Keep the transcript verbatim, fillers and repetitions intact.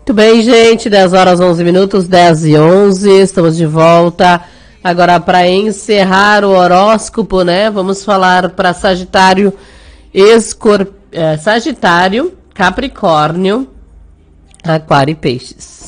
Muito bem, gente, dez horas, onze minutos, dez e onze, estamos de volta. Agora, para encerrar o horóscopo, né, vamos falar para Sagitário, Escorp... é, Sagitário, Capricórnio, Aquário e Peixes.